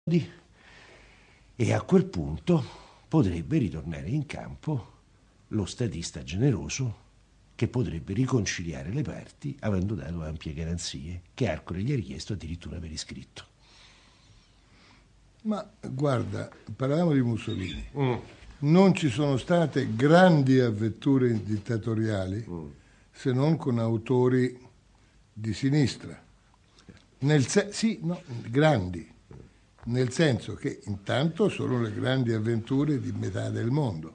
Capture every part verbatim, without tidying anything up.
e a quel punto potrebbe ritornare in campo lo statista generoso che potrebbe riconciliare le parti avendo dato ampie garanzie che Arcore gli ha richiesto addirittura per iscritto. Ma guarda, parlavamo di Mussolini. Mm. Non ci sono state grandi avventure dittatoriali mm. se non con autori di sinistra. Nel se- sì, no, grandi. Nel senso che intanto sono le grandi avventure di metà del mondo,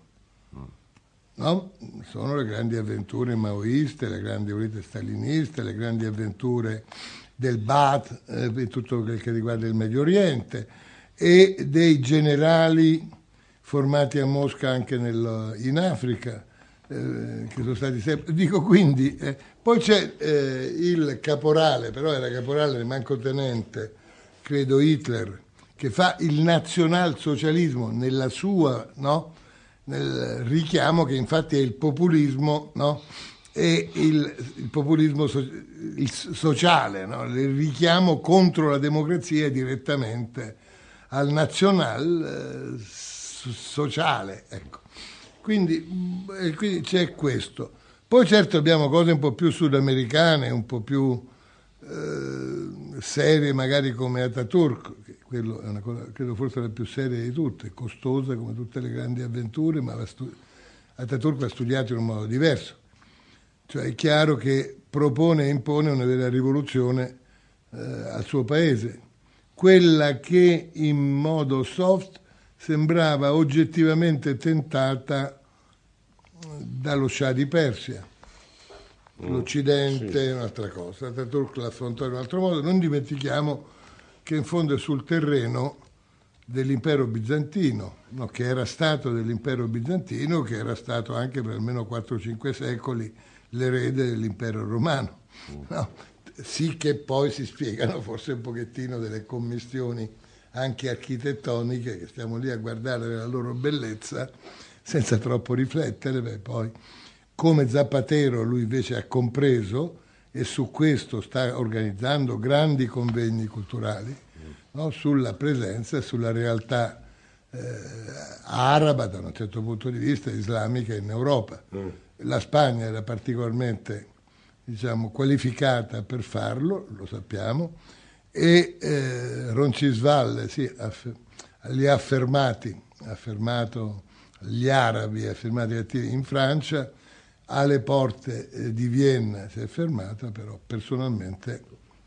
no? Sono le grandi avventure maoiste, le grandi avventure staliniste, le grandi avventure del Baath, eh, tutto quel che riguarda il Medio Oriente, e dei generali formati a Mosca anche nel, in Africa, eh, che sono stati sempre... Dico quindi, eh, poi c'è eh, il caporale, però era caporale, manco tenente, credo Hitler, che fa il nazionalsocialismo nella sua, no? Nel richiamo che infatti è il populismo, no? E il, il populismo so, il sociale, no? Il richiamo contro la democrazia direttamente al nazional eh, sociale, ecco. Quindi, eh, quindi c'è questo. Poi certo abbiamo cose un po' più sudamericane, un po' più eh, serie magari come Ataturk, che quello è una cosa, credo forse la più seria di tutte, costosa come tutte le grandi avventure, ma la stu- Ataturk l'ha studiato in un modo diverso. Cioè è chiaro che propone e impone una vera rivoluzione eh, al suo paese, quella che in modo soft sembrava oggettivamente tentata dallo Shah di Persia. L'Occidente è un'altra cosa, Ataturk l'affrontò in un altro modo. Non dimentichiamo che in fondo è sul terreno dell'impero bizantino, no? Che era stato dell'impero bizantino, che era stato anche per almeno quattro cinque secoli l'erede dell'impero romano, no? Sì che poi si spiegano forse un pochettino delle commistioni anche architettoniche, che stiamo lì a guardare la loro bellezza senza troppo riflettere, beh, poi come Zapatero lui invece ha compreso e su questo sta organizzando grandi convegni culturali, no? Sulla presenza e sulla realtà eh, araba da un certo punto di vista, islamica in Europa. Mm. La Spagna era particolarmente, diciamo, qualificata per farlo, lo sappiamo, e eh, Roncisvalle sì, aff- li ha affermati, ha affermato gli arabi, ha affermato gli attivi in Francia, alle porte eh, di Vienna si è fermata, però personalmente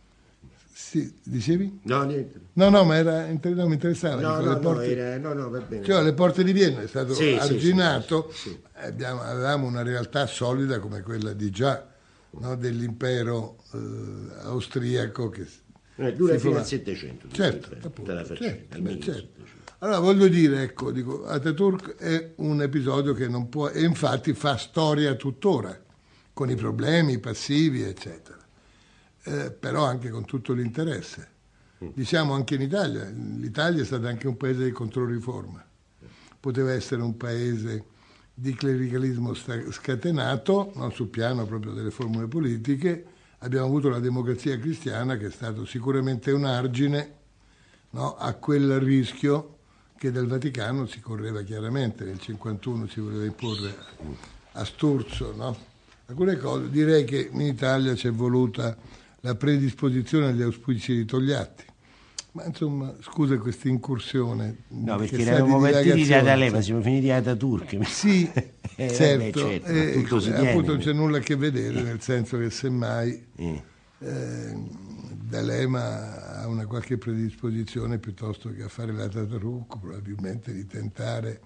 sì, dicevi? No, niente. No, no, ma era, no, mi interessava. No, dico, no, le porte, no, era, no, no, va bene. Cioè, alle porte di Vienna è stato sì, arginato, sì, sì, sì. Abbiamo, avevamo una realtà solida come quella di già, no, dell'impero eh, austriaco che eh, dura fino al Settecento. Certo, appunto, la certo, beh, certo. Allora voglio dire, ecco, dico, Ataturk è un episodio che non può, e infatti fa storia tuttora, con i problemi, i passivi, eccetera. Eh, però anche con tutto l'interesse. Diciamo anche in Italia, l'Italia è stata anche un paese di controriforma, poteva essere un paese di clericalismo scatenato, no, sul piano proprio delle formule politiche. Abbiamo avuto la democrazia cristiana che è stato sicuramente un argine, no, a quel rischio che dal Vaticano si correva chiaramente. Nel cinquantuno si voleva imporre a Sturzo, no? Alcune cose. Direi che in Italia c'è voluta la predisposizione agli auspici di Togliatti. Ma insomma, scusa questa incursione. No, perché eravamo partiti da D'Alema, siamo finiti ad Ataturk. Sì, eh, certo, vabbè, certo eh, tutto si appunto tiene. non c'è nulla a che vedere, nel senso che semmai eh. Eh, D'Alema ha una qualche predisposizione piuttosto che a fare l'Ataturk, probabilmente di tentare,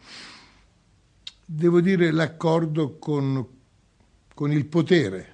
devo dire, l'accordo con, con il potere.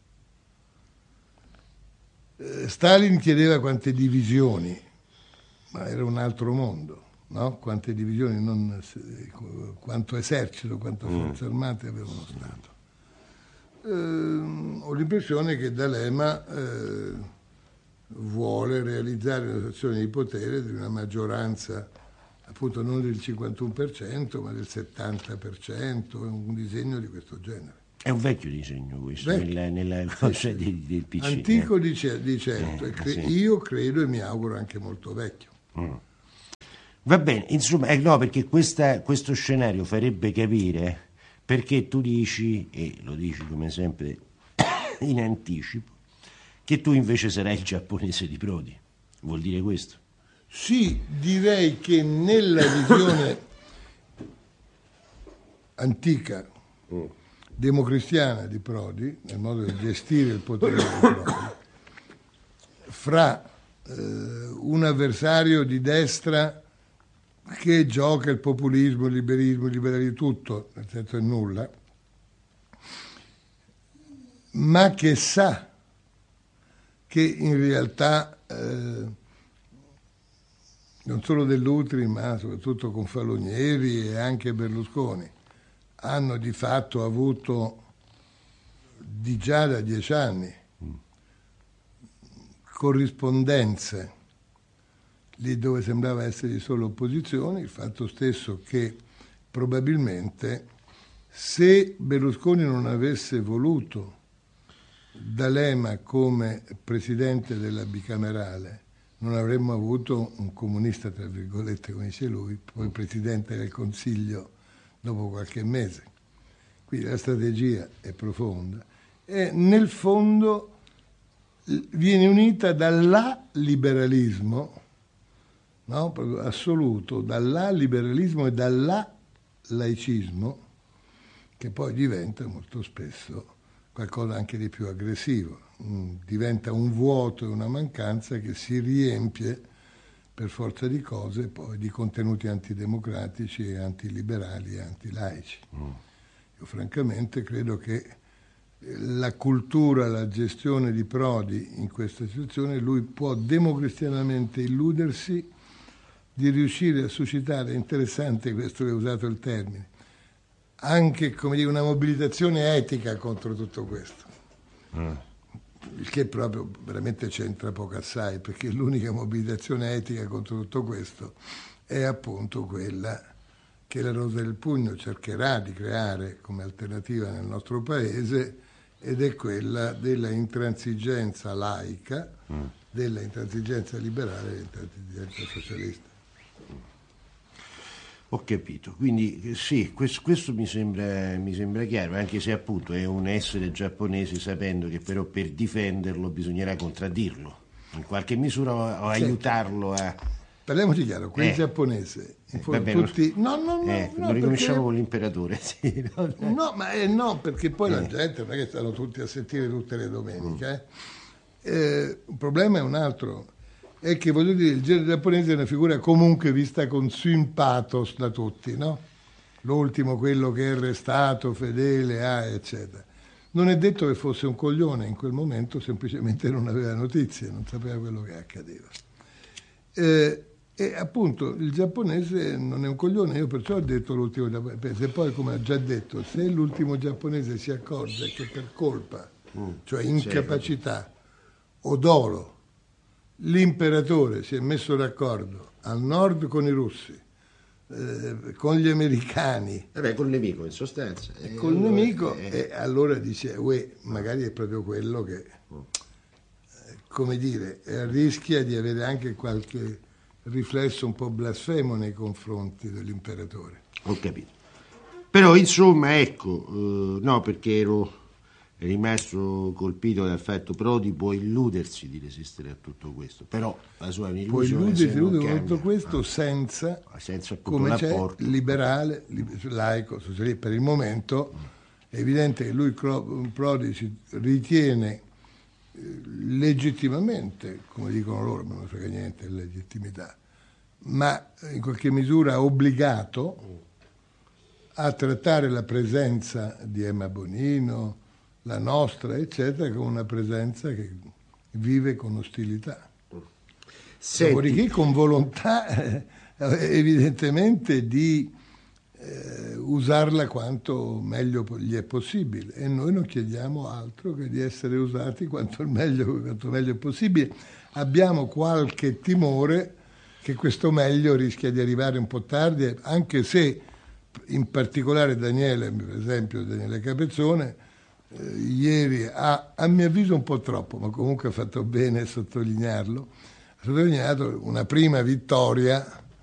Eh, Stalin chiedeva quante divisioni, ma era un altro mondo, no? Quante divisioni, non, quanto esercito, quante forze armate aveva uno Stato. Eh, ho l'impressione che D'Alema eh, vuole realizzare una situazione di potere di una maggioranza, appunto non del cinquantuno per cento, ma del settanta per cento, un disegno di questo genere. È un vecchio disegno questo, nella, nella cosa di, del P C. Antico eh. di, di certo, eh, cre- sì. Io credo e mi auguro anche molto vecchio. Mm. Va bene, insomma, eh, no, perché questa, questo scenario farebbe capire perché tu dici, e lo dici come sempre in anticipo, che tu invece sarai il giapponese di Prodi. Vuol dire questo? Sì, direi che nella visione antica, democristiana di Prodi, nel modo di gestire il potere di Prodi, fra eh, un avversario di destra che gioca il populismo, il liberismo, il liberalismo, tutto, nel senso è nulla, ma che sa che in realtà eh, non solo Dell'Utri, ma soprattutto Confalonieri e anche Berlusconi hanno di fatto avuto di già da dieci anni corrispondenze lì dove sembrava esserci solo opposizioni, il fatto stesso che probabilmente se Berlusconi non avesse voluto D'Alema come presidente della bicamerale non avremmo avuto un comunista, tra virgolette, come dice lui, poi presidente del Consiglio dopo qualche mese. Quindi la strategia è profonda e nel fondo viene unita dalla liberalismo, no? Proprio assoluto, dalla liberalismo e dalla laicismo, che poi diventa molto spesso qualcosa anche di più aggressivo, diventa un vuoto e una mancanza che si riempie per forza di cose poi di contenuti antidemocratici e antiliberali e antilaici. Mm. Io francamente credo che la cultura, la gestione di Prodi in questa situazione, lui può democristianamente illudersi di riuscire a suscitare, interessante questo che hai usato il termine, anche come dire, una mobilitazione etica contro tutto questo. Mm. Il che proprio veramente c'entra poco assai, perché l'unica mobilitazione etica contro tutto questo è appunto quella che la Rosa del Pugno cercherà di creare come alternativa nel nostro paese, ed è quella della intransigenza laica, mm. della intransigenza liberale e dell'intransigenza socialista. Ho capito, quindi sì, questo, questo mi sembra, mi sembra chiaro, anche se appunto è un essere giapponese sapendo che però per difenderlo bisognerà contraddirlo, in qualche misura o, o sì. aiutarlo a... Parliamoci chiaro, quel eh. giapponese, in fondo, Vabbè, tutti... No, no, no, eh, no lo riconosciamo perché... con l'imperatore, sì. No, no ma eh, no, perché poi eh. la gente non è che stanno tutti a sentire tutte le domeniche. Eh. Eh, il problema è un altro, è che voglio dire, il genere giapponese è una figura comunque vista con sympathos da tutti, no? L'ultimo, quello che è restato fedele a, eccetera. Non è detto che fosse un coglione, in quel momento semplicemente non aveva notizie, non sapeva quello che accadeva. Eh, e appunto il giapponese non è un coglione, io perciò ho detto l'ultimo giapponese, e poi come ho già detto, se l'ultimo giapponese si accorge che per colpa, mm, cioè incapacità o dolo, l'imperatore si è messo d'accordo al nord con i russi, eh, con gli americani. Vabbè, col nemico in sostanza. E col eh, nemico, eh. e allora dice, uè, magari è proprio quello che, eh, come dire, rischia di avere anche qualche riflesso un po' blasfemo nei confronti dell'imperatore. Ho capito. Però, insomma, ecco, eh, no, perché ero... è rimasto colpito dal fatto che Prodi può illudersi di resistere a tutto questo, però la sua illusione può illudersi di tutto questo senza, senza come c'è, rapporto liberale, laico, socialista. Per il momento è evidente che lui, Prodi, si ritiene legittimamente, come dicono loro, non mi frega niente la legittimità, ma in qualche misura obbligato a trattare la presenza di Emma Bonino, la nostra, eccetera, con una presenza che vive con ostilità. Senti. Dopodiché con volontà eh, evidentemente di eh, usarla quanto meglio gli è possibile, e noi non chiediamo altro che di essere usati quanto meglio, quanto meglio è possibile. Abbiamo qualche timore che questo meglio rischia di arrivare un po' tardi, anche se in particolare Daniele, per esempio Daniele Capezzone, eh, ieri ha, a mio avviso un po' troppo, ma comunque ha fatto bene a sottolinearlo, ha sottolineato una prima vittoria,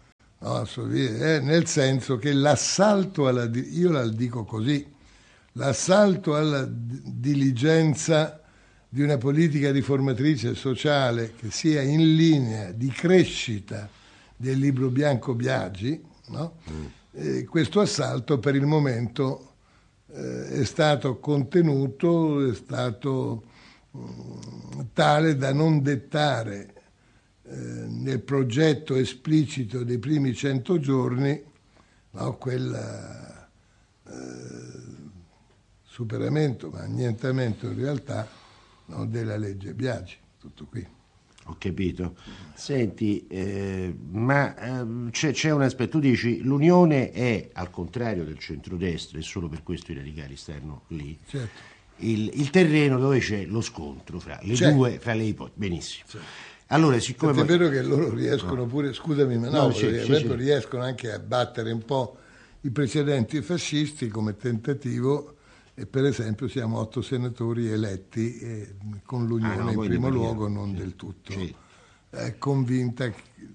no, eh, nel senso che l'assalto alla, io la dico così, l'assalto alla diligenza di una politica riformatrice sociale che sia in linea di crescita del libro bianco Biagi, no? Mm. Eh, questo assalto per il momento eh, è stato contenuto, è stato mh, tale da non dettare eh, nel progetto esplicito dei primi cento giorni, no, quel eh, superamento, ma annientamento in realtà, no, della legge Biagi. Tutto qui. Ho capito. Senti, eh, ma eh, c'è, c'è un aspetto, tu dici l'Unione è, al contrario del centrodestra, e solo per questo i radicali stanno lì, certo. il, il terreno dove c'è lo scontro fra le certo. due, fra le ipotesi. Benissimo. Certo. Allora, siccome poi... È vero che loro riescono no. pure, scusami, ma no, no sì, sì, sì. riescono anche a battere un po' i precedenti fascisti come tentativo. E per esempio siamo otto senatori eletti eh, con l'Unione ah, no, in primo luogo, non sì, del tutto sì. eh, convinta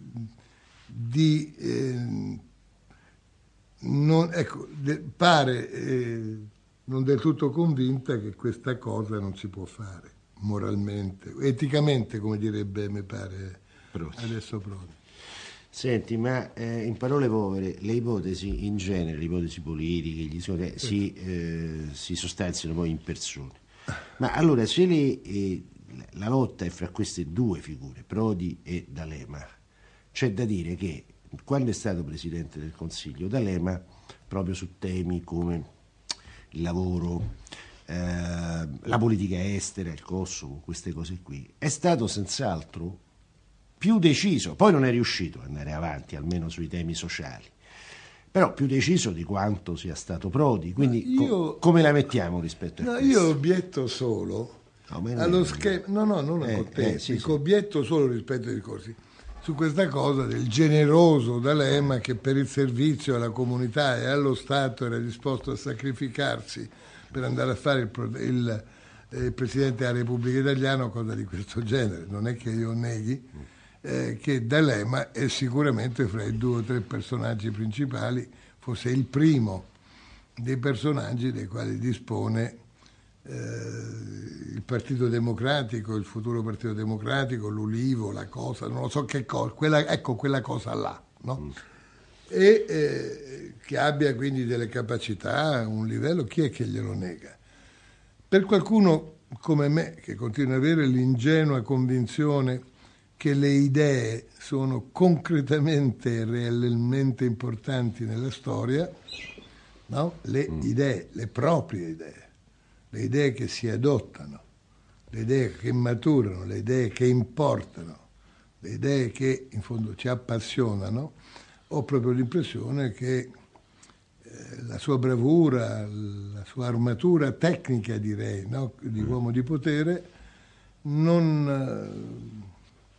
di eh, non, ecco, de, pare eh, non del tutto convinta che questa cosa non si può fare moralmente, eticamente, come direbbe, mi pare, Prodi. adesso Prodi. Senti, ma eh, in parole povere, le ipotesi in genere, le ipotesi politiche, gli sì. si, eh, si sostanziano poi in persone. Ma allora, se le, eh, la lotta è fra queste due figure, Prodi e D'Alema, c'è da dire che quando è stato Presidente del Consiglio, D'Alema, proprio su temi come il lavoro, eh, la politica estera, il Kosovo, queste cose qui, è stato senz'altro più deciso, poi non è riuscito ad andare avanti, almeno sui temi sociali, però più deciso di quanto sia stato Prodi, quindi io, co- come la mettiamo rispetto a no, questo? Io obietto solo no, allo schema, no no, non eh, con te, eh, sì, sì. obietto solo rispetto ai discorsi, su questa cosa del generoso D'Alema che per il servizio alla comunità e allo Stato era disposto a sacrificarsi per andare a fare il, il, il Presidente della Repubblica Italiana o cosa di questo genere, non è che io neghi, Eh, che D'Alema è sicuramente fra i due o tre personaggi principali, forse il primo dei personaggi dei quali dispone eh, il Partito Democratico, il futuro Partito Democratico, l'Ulivo, la cosa, non lo so che cosa, quella, ecco quella cosa là, no? Mm. E eh, che abbia quindi delle capacità, un livello, chi è che glielo nega? Per qualcuno come me, che continua ad avere l'ingenua convinzione che le idee sono concretamente e realmente importanti nella storia, no? Le mm. idee, le proprie idee, le idee che si adottano, le idee che maturano, le idee che importano, le idee che in fondo ci appassionano, ho proprio l'impressione che eh, la sua bravura, la sua armatura tecnica, direi, no? Di mm. uomo di potere, non... Eh,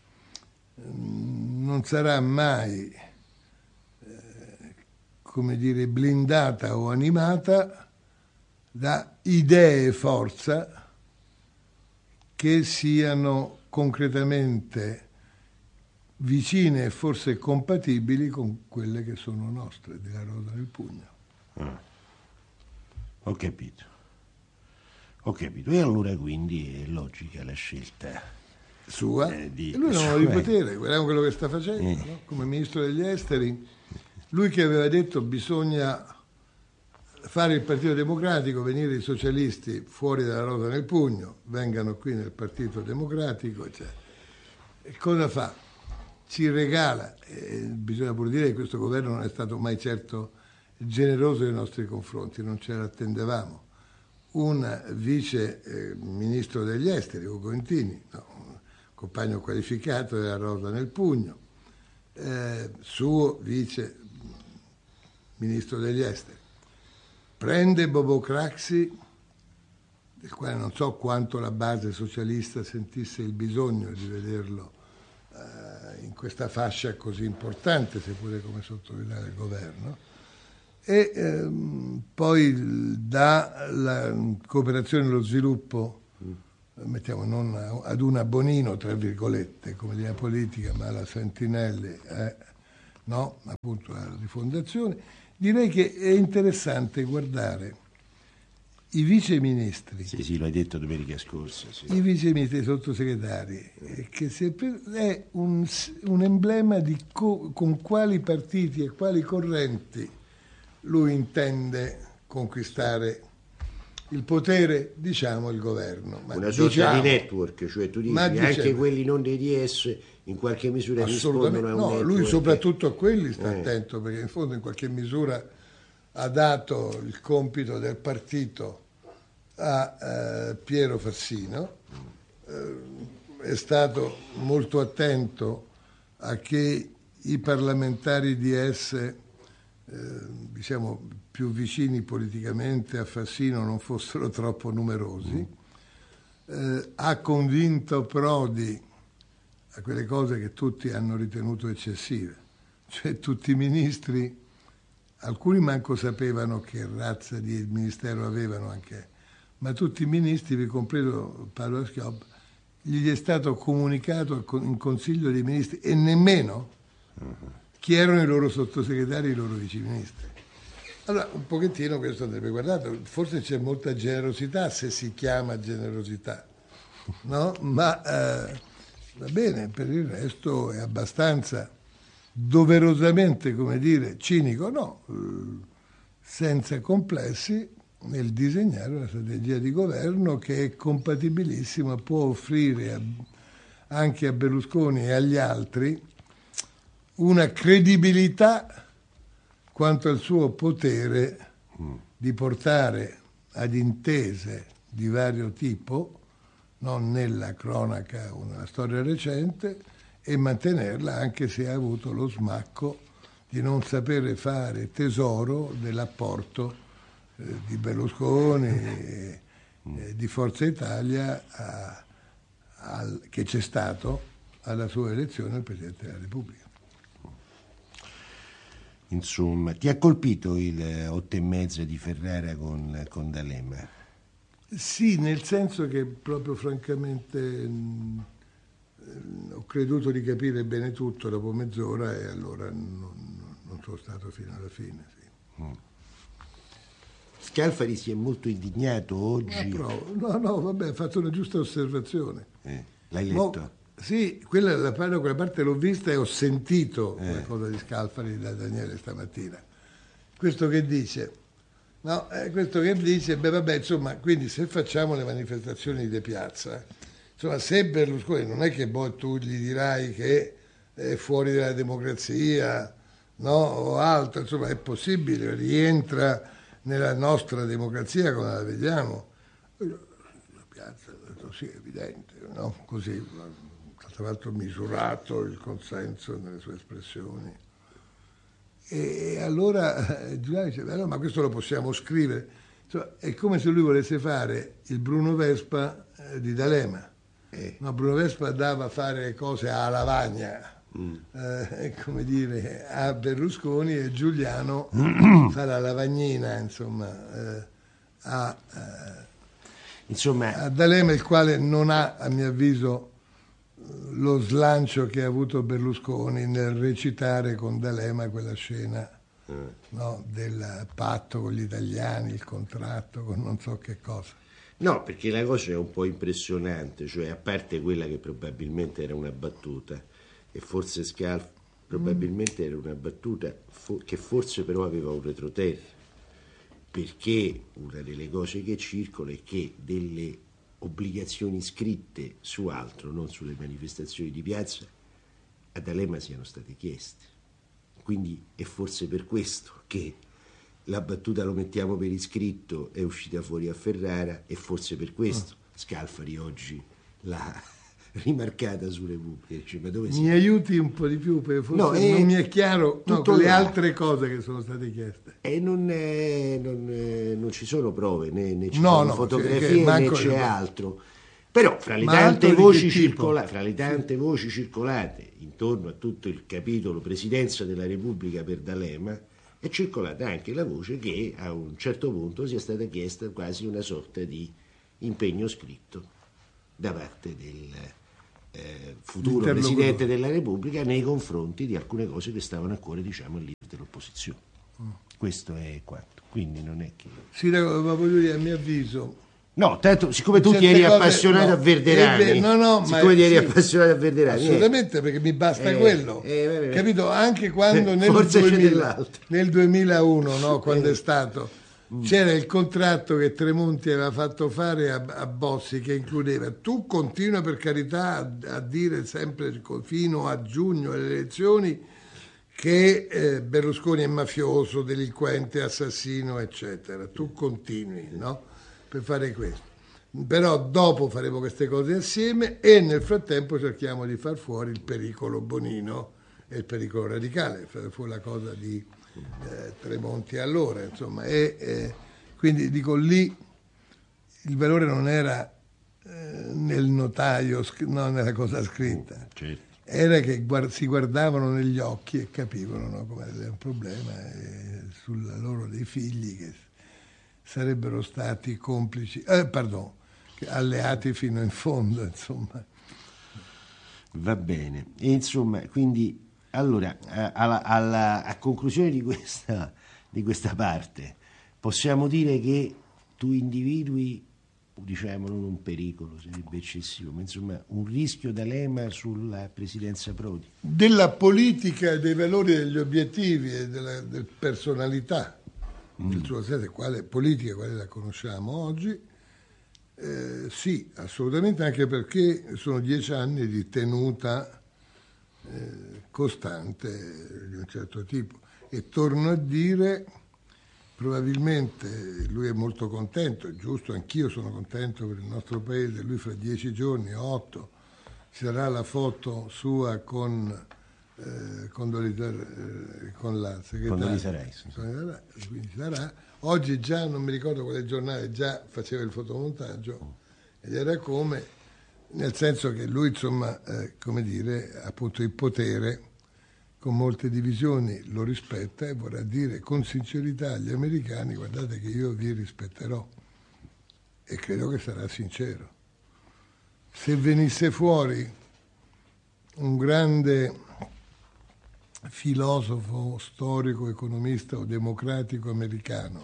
non sarà mai eh, come dire blindata o animata da idee e forza che siano concretamente vicine e forse compatibili con quelle che sono nostre, della rosa nel pugno. Ah, ho capito, ho capito. E allora quindi è logica la scelta sua, eh, di, e lui non ha di potere, guardiamo quello che sta facendo, eh. no? Come ministro degli esteri, lui che aveva detto bisogna fare il Partito Democratico, venire i socialisti fuori dalla rosa nel pugno, vengano qui nel Partito Democratico, cioè. E cosa fa? Ci regala, e bisogna pure dire che questo governo non è stato mai certo generoso nei nostri confronti, non ce l'attendevamo, un vice eh, ministro degli esteri, Ugo Intini, no? Compagno qualificato della rosa nel pugno, eh, suo vice ministro degli esteri. Prende Bobo Craxi, del quale non so quanto la base socialista sentisse il bisogno di vederlo eh, in questa fascia così importante, seppure come sottosegretario del governo, e ehm, poi dà la cooperazione e lo sviluppo, mettiamo non ad una Bonino, tra virgolette, come linea politica, ma alla Santinelli, eh, no? Appunto la rifondazione. Direi che è interessante guardare i viceministri, sì, sì, l'hai detto domenica scorsa, sì. i viceministri, i sottosegretari, eh, che si è, per, è un, un emblema di co, con quali partiti e quali correnti lui intende conquistare il potere, diciamo, il governo. Ma una sorta diciamo, di network, cioè tu dici anche diciamo, quelli non dei D S in qualche misura rispondono a un no, network. Lui soprattutto a quelli sta eh. attento, perché in fondo in qualche misura ha dato il compito del partito a eh, Piero Fassino, eh, è stato molto attento a che i parlamentari D S, eh, diciamo più vicini politicamente a Fassino, non fossero troppo numerosi, eh, ha convinto Prodi a quelle cose che tutti hanno ritenuto eccessive, cioè tutti i ministri, alcuni manco sapevano che razza di ministero avevano anche, ma tutti i ministri, vi compreso Paolo Schioppa, gli è stato comunicato in Consiglio dei Ministri e nemmeno chi erano i loro sottosegretari e i loro viceministri. Allora, un pochettino questo andrebbe guardato, forse c'è molta generosità, se si chiama generosità, no? Ma eh, va bene, per il resto è abbastanza doverosamente, come dire, cinico, no, eh, senza complessi nel disegnare una strategia di governo che è compatibilissima, può offrire a, anche a Berlusconi e agli altri una credibilità quanto al suo potere di portare ad intese di vario tipo, non nella cronaca o nella storia recente, e mantenerla anche se ha avuto lo smacco di non sapere fare tesoro dell'apporto eh, di Berlusconi e eh, di Forza Italia a, a, che c'è stato alla sua elezione al Presidente della Repubblica. Insomma, ti ha colpito il otto e mezza di Ferrara con, con D'Alema? Sì, nel senso che proprio francamente mh, ho creduto di capire bene tutto dopo mezz'ora e allora non, non sono stato fino alla fine. Sì. Mm. Scalfari si è molto indignato oggi. No, no, vabbè, ha fatto una giusta osservazione. Eh, l'hai letto? Mo, sì, quella, la, quella parte l'ho vista e ho sentito eh. la cosa di Scalfari da Daniele stamattina. Questo che dice? No, eh, questo che dice, beh vabbè, insomma, quindi se facciamo le manifestazioni di piazza, insomma, se Berlusconi non è che boh, tu gli dirai che è fuori dalla democrazia, no, o altro, insomma, è possibile, rientra nella nostra democrazia come la vediamo. La piazza, sì, è evidente, no? Così, tra l'altro misurato il consenso nelle sue espressioni. E allora Giuliano dice, no, ma questo lo possiamo scrivere. Insomma, è come se lui volesse fare il Bruno Vespa eh, di D'Alema. Eh. No, Bruno Vespa dava a fare cose a Lavagna, mm. eh, come dire, a Berlusconi, e Giuliano fa la lavagnina, insomma, eh, a, eh, insomma, a D'Alema, il quale non ha, a mio avviso, lo slancio che ha avuto Berlusconi nel recitare con D'Alema quella scena eh. no, del patto con gli italiani, il contratto con non so che cosa. No, perché la cosa è un po' impressionante, cioè a parte quella che probabilmente era una battuta, e forse Scalfari probabilmente mm. era una battuta fo- che forse però aveva un retroterra, perché una delle cose che circola è che delle obbligazioni scritte su altro, non sulle manifestazioni di piazza, a D'Alema siano state chieste. Quindi è forse per questo che la battuta lo mettiamo per iscritto è uscita fuori a Ferrara, e forse per questo Scalfari oggi l'ha rimarcata su Repubblica. Dice, ma dove mi si... aiuti un po' di più, perché forse no, non mi è chiaro no, le là. altre cose che sono state chieste. E non, è, non, è, non ci sono prove, né, né ci no, sono no, fotografie, né c'è le... altro. Però fra le, Ma tante voci circola, fra le tante sì. voci circolate intorno a tutto il capitolo Presidenza della Repubblica per D'Alema, è circolata anche la voce che a un certo punto sia stata chiesta quasi una sorta di impegno scritto da parte del, eh, futuro Presidente della Repubblica nei confronti di alcune cose che stavano a cuore, diciamo, al leader dell'opposizione. Mm. Questo è quanto. Quindi non è che... Sì, ma voglio dire, a mio avviso... No, tanto, siccome tu ti eri cose, appassionato no, a Verderani, eh, no, no, siccome ma ti eri sì, appassionato a Verderani, assolutamente, eh, perché mi basta eh, quello, eh, eh, capito? Anche quando nel, duemila, nel duemilauno, no, quando è stato, mm. c'era il contratto che Tremonti aveva fatto fare a, a Bossi, che includeva: tu continua per carità a, a dire sempre fino a giugno alle elezioni che eh, Berlusconi è mafioso, delinquente, assassino, eccetera. Tu continui, no? Per fare questo. Però dopo faremo queste cose assieme e nel frattempo cerchiamo di far fuori il pericolo Bonino e il pericolo radicale. Fu la cosa di eh, Tremonti allora, insomma. E eh, quindi dico, lì il valore non era eh, nel notaio, no, nella cosa scritta. Certo. Era che guard- si guardavano negli occhi e capivano, no, come era un problema eh, sulla loro dei figli che sarebbero stati complici, eh, pardon, alleati fino in fondo, insomma. Va bene. E insomma, quindi, allora, alla, alla, a conclusione di questa, di questa parte, possiamo dire che tu individui, diciamo, non un pericolo, sarebbe eccessivo, ma insomma un rischio d'alema sulla presidenza Prodi. Della politica, dei valori, degli obiettivi e della, della personalità, mm. del suo senso, quale politica, quale la conosciamo oggi, eh, sì, assolutamente, anche perché sono dieci anni di tenuta eh, costante di un certo tipo. E torno a dire, probabilmente lui è molto contento, è giusto, anch'io sono contento per il nostro paese. Lui fra dieci giorni o otto ci sarà la foto sua con, eh, con, Dolita, eh, con la segretaria, quindi sarà. Oggi già, non mi ricordo quale giornale, già faceva il fotomontaggio ed era come, nel senso che lui, insomma, eh, come dire, appunto il potere con molte divisioni lo rispetta e vorrà dire con sincerità agli americani: guardate che io vi rispetterò, e credo che sarà sincero. Se venisse fuori un grande filosofo, storico, economista o democratico americano,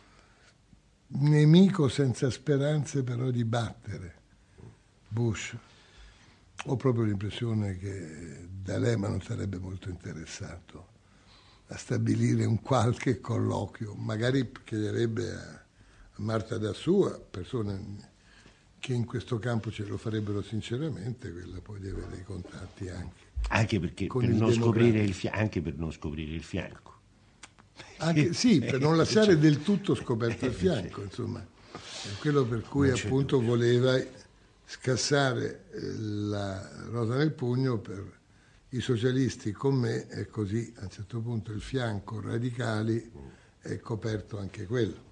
nemico senza speranze però di battere Bush, ho proprio l'impressione che D'Alema non sarebbe molto interessato a stabilire un qualche colloquio, magari chiederebbe a, a Marta da Sua, persone che in questo campo ce lo farebbero sinceramente, quella poi di avere dei contatti anche. Anche perché per non, scoprire il fia- anche per non scoprire il fianco. Anche, sì, per non lasciare del tutto scoperto il fianco, insomma. È quello per cui appunto dubbio. voleva scassare la rosa nel pugno per i socialisti con me, e così a un certo punto il fianco radicali è coperto anche quello.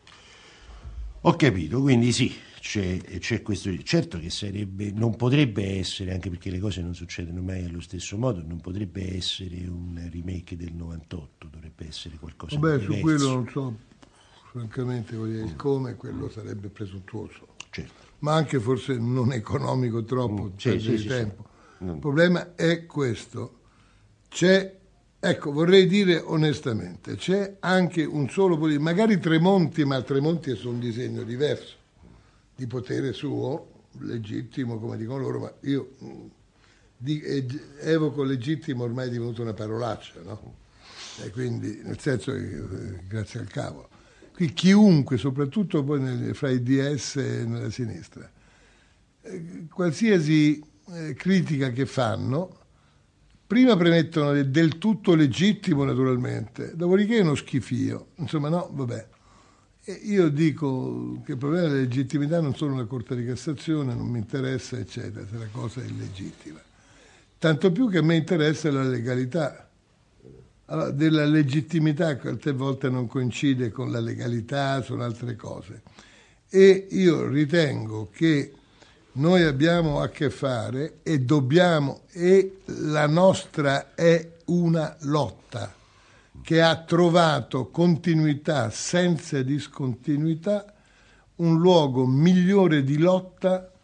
Ho capito, quindi sì, c'è, c'è questo. Certo che sarebbe, non potrebbe essere, anche perché le cose non succedono mai allo stesso modo, non potrebbe essere un remake del novantotto, dovrebbe essere qualcosa Vabbè, di diverso. Su quello non so, francamente, il come, quello sarebbe presuntuoso. Certo. Ma anche forse non economico troppo, mm, sì, sì, sì, tempo. Sì. Il problema è questo. C'è, ecco, vorrei dire onestamente, c'è anche un solo politico, magari Tremonti, ma Tremonti è su un disegno diverso, di potere suo, legittimo, come dicono loro, ma io di, evoco legittimo, ormai è divenuta una parolaccia, no? E quindi, nel senso che, eh, grazie al cavolo. Qui chiunque, soprattutto poi nel, fra i D S e nella sinistra, eh, qualsiasi eh, critica che fanno, prima premettono è del tutto legittimo, naturalmente, dopodiché è uno schifio. Insomma, no, vabbè. E io dico che il problema della legittimità non sono la Corte di Cassazione, non mi interessa, eccetera, se la cosa è illegittima. Tanto più che a me interessa la legalità. Allora, della legittimità qualche volta non coincide con la legalità, sono altre cose. E io ritengo che noi abbiamo a che fare e dobbiamo, e la nostra è una lotta che ha trovato continuità senza discontinuità, un luogo migliore di lotta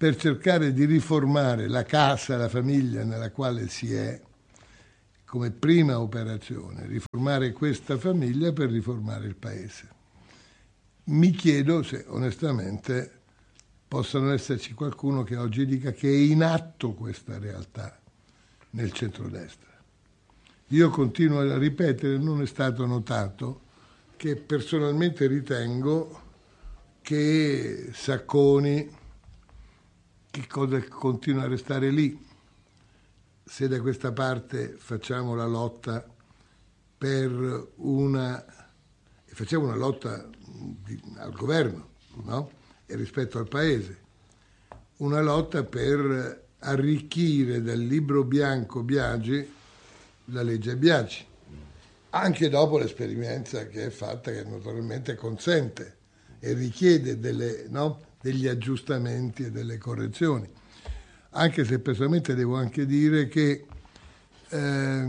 per cercare di riformare la casa, la famiglia nella quale si è, come prima operazione, riformare questa famiglia per riformare il paese. Mi chiedo se onestamente possano esserci qualcuno che oggi dica che è in atto questa realtà nel centrodestra. Io continuo a ripetere, non è stato notato, che personalmente ritengo che Sacconi, che cosa continua a restare lì, se da questa parte facciamo la lotta per una, facciamo una lotta di, al governo, no? E rispetto al paese, una lotta per arricchire dal libro bianco Biagi la legge Biagi, anche dopo l'esperienza che è fatta, che naturalmente consente e richiede delle, no, degli aggiustamenti e delle correzioni. Anche se personalmente devo anche dire che eh,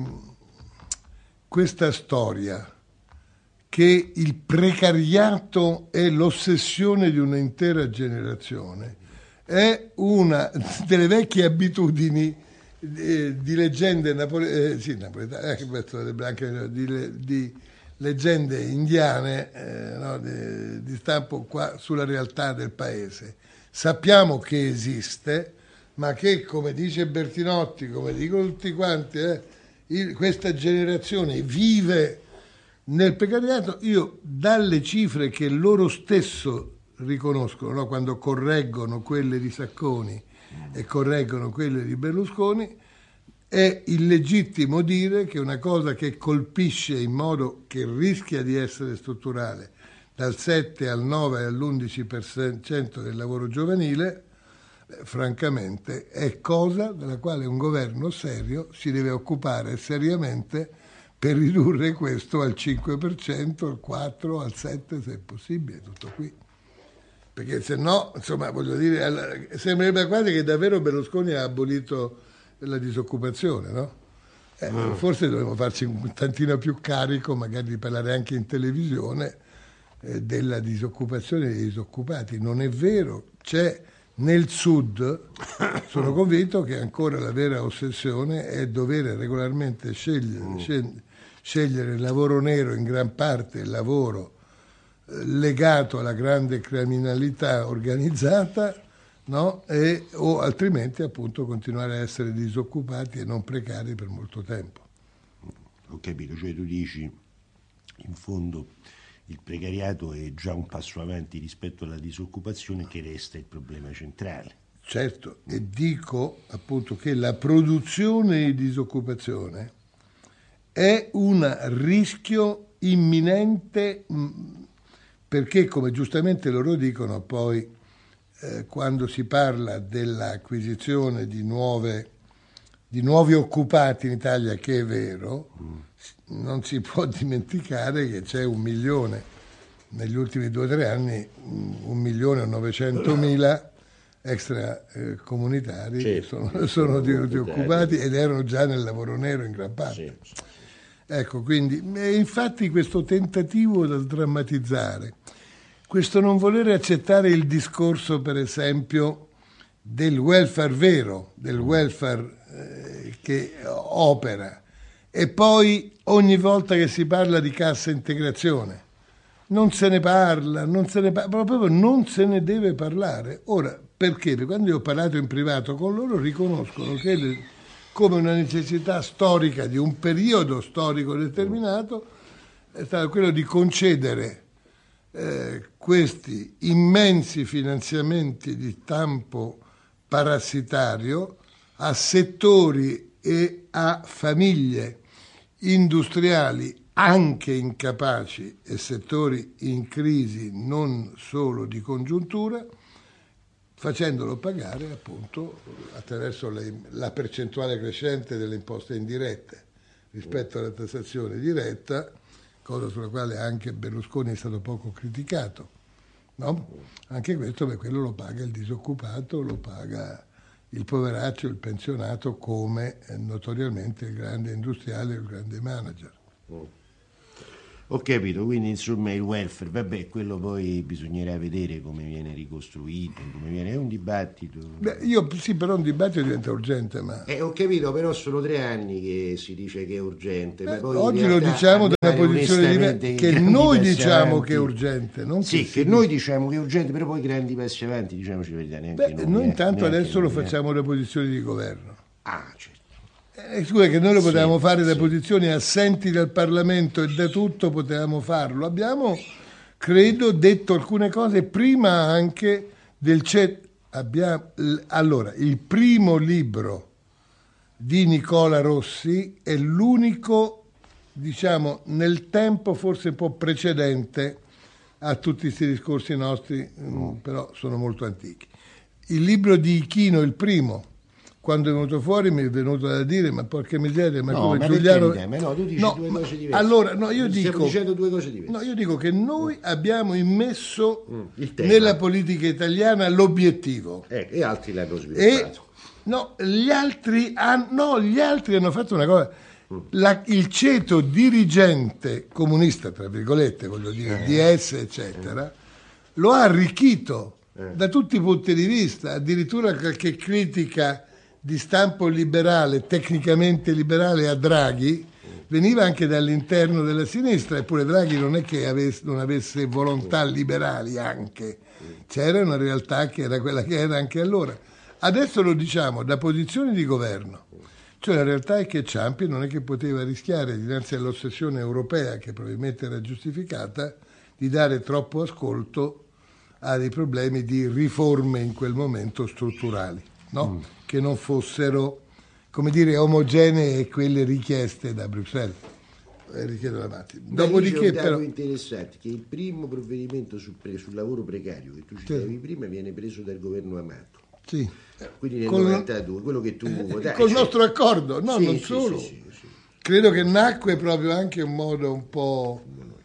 questa storia che il precariato è l'ossessione di un'intera generazione è una delle vecchie abitudini di, di leggende napole- eh, sì, napoletane, eh, anche di, di leggende indiane, eh, no, di, di stampo qua sulla realtà del paese. Sappiamo che esiste, ma che, come dice Bertinotti, come dicono tutti quanti, eh, il, questa generazione vive nel precariato. Io, dalle cifre che loro stesso riconoscono, no, quando correggono quelle di Sacconi e correggono quelle di Berlusconi, è illegittimo dire che una cosa che colpisce in modo che rischia di essere strutturale dal sette al nove all'undici per cento del lavoro giovanile, eh, francamente è cosa della quale un governo serio si deve occupare seriamente per ridurre questo al cinque per cento, al quattro per cento, al sette per cento se è possibile, tutto qui. Perché se no, insomma, voglio dire, sembrerebbe quasi che davvero Berlusconi ha abolito la disoccupazione, no? Eh, mm. Forse dovremmo farci un tantino più carico, magari di parlare anche in televisione, eh, della disoccupazione dei disoccupati. Non è vero, c'è nel sud, sono convinto che ancora la vera ossessione è dover regolarmente scegliere, mm. scel- scegliere il lavoro nero, in gran parte il lavoro legato alla grande criminalità organizzata, no? E, o altrimenti appunto continuare a essere disoccupati e non precari per molto tempo. Ho capito, cioè tu dici in fondo il precariato è già un passo avanti rispetto alla disoccupazione, che resta il problema centrale. Certo, e dico appunto che la produzione di disoccupazione è un rischio imminente, perché, come giustamente loro dicono, poi eh, quando si parla dell'acquisizione di, nuove, di nuovi occupati in Italia, che è vero, mm. non si può dimenticare che c'è un milione, negli ultimi due o tre anni, un milione e novecentomila extracomunitari eh, che sono, sono di, di occupati ed erano già nel lavoro nero in gran parte. Sì. Ecco, quindi, e infatti questo tentativo da sdrammatizzare, questo non volere accettare il discorso, per esempio, del welfare vero, del welfare eh, che opera, e poi ogni volta che si parla di cassa integrazione non se ne parla, non se ne parla, proprio non se ne deve parlare. Ora, perché? Perché quando io ho parlato in privato con loro riconoscono che le, come una necessità storica di un periodo storico determinato è stato quello di concedere eh, questi immensi finanziamenti di stampo parassitario a settori e a famiglie industriali anche incapaci e settori in crisi non solo di congiuntura, facendolo pagare appunto attraverso le, la percentuale crescente delle imposte indirette rispetto alla tassazione diretta, cosa sulla quale anche Berlusconi è stato poco criticato, no? Anche questo, per quello lo paga il disoccupato, lo paga il poveraccio, il pensionato, come notoriamente il grande industriale o il grande manager. Ho capito, quindi insomma il welfare, vabbè, quello poi bisognerà vedere come viene ricostruito, come viene, è un dibattito. Beh, io sì, però un dibattito diventa urgente, ma... Eh, ho capito, però sono tre anni che si dice che è urgente. Beh, ma poi oggi lo diciamo da una posizione diversa, che noi diciamo avanti. Che è urgente, non sì, che, che noi diciamo che è urgente, però poi grandi passi avanti, diciamoci la verità, neanche Beh, noi. Noi intanto neanche adesso noi, lo facciamo da posizioni di governo. Ah, certo. Eh, scusa, che noi lo potevamo sì, fare da sì. posizioni assenti dal Parlamento e da tutto potevamo farlo. Abbiamo, credo, detto alcune cose prima anche del C E T. Abbiamo, allora, il primo libro di Nicola Rossi è l'unico, diciamo, nel tempo forse un po' precedente a tutti questi discorsi nostri, mm. però sono molto antichi. Il libro di Ichino, il primo, quando è venuto fuori mi è venuto da dire ma porca miseria, ma no, come ma Giuliano... Perché, ma no, tu dici no, due ma... cose diverse. Allora, no, io Stiamo dico... dicendo due cose diverse. No, io dico che noi mm. abbiamo immesso mm, nella politica italiana l'obiettivo. Eh, e altri l'hanno sviluppato. E, no, gli altri, han... no, gli altri hanno fatto una cosa... La, il ceto dirigente comunista, tra virgolette, voglio dire, eh. D S, eccetera, eh. lo ha arricchito eh. da tutti i punti di vista, addirittura qualche critica di stampo liberale, tecnicamente liberale a Draghi, veniva anche dall'interno della sinistra, eppure Draghi non è che avesse, non avesse volontà liberali anche, c'era una realtà che era quella che era anche allora. Adesso lo diciamo da posizioni di governo, cioè la realtà è che Ciampi non è che poteva rischiare dinanzi all'ossessione europea, che probabilmente era giustificata, di dare troppo ascolto a dei problemi di riforme in quel momento strutturali, no? Mm. Che non fossero, come dire, omogenee e quelle richieste da Bruxelles. Eh, richiedo la Matti. Dopodiché, c'è un però, interessante che il primo provvedimento sul, pre, sul lavoro precario che tu citavi sì. prima viene preso dal governo Amato. Sì. Quindi nel col, novantadue, quello che tu eh, dai, col cioè... nostro accordo, no, sì, non sì, solo. Sì, sì, sì. Credo che nacque proprio anche in modo un po',